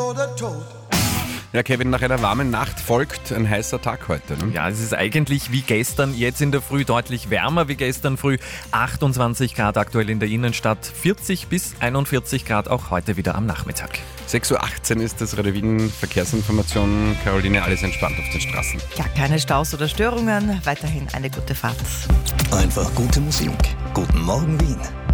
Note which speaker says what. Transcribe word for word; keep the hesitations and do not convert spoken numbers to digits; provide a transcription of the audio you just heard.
Speaker 1: oder tot.
Speaker 2: Ja, Kevin, nach einer warmen Nacht folgt ein heißer Tag heute. Ne?
Speaker 3: Ja, es ist eigentlich wie gestern, jetzt in der Früh deutlich wärmer wie gestern früh. achtundzwanzig Grad aktuell in der Innenstadt, vierzig bis einundvierzig Grad auch heute wieder am Nachmittag.
Speaker 2: sechs Uhr achtzehn ist das Radio Wien Verkehrsinformation. Caroline, alles entspannt auf den Straßen.
Speaker 4: Ja, keine Staus oder Störungen, weiterhin eine gute Fahrt.
Speaker 5: Einfach gute Musik. Guten Morgen Wien.